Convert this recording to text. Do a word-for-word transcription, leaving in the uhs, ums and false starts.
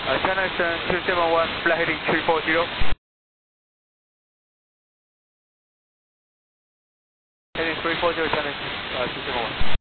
Uh, China Eastern two seven one, flight heading three four zero. Heading three four zero, China Eastern uh, two seven one.